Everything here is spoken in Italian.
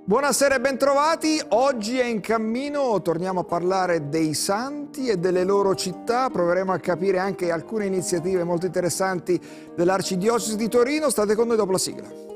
Buonasera e bentrovati. Oggi è in cammino, torniamo a parlare dei santi e delle loro città. Proveremo a capire anche alcune iniziative molto interessanti dell'Arcidiocesi di Torino. State con noi dopo la sigla.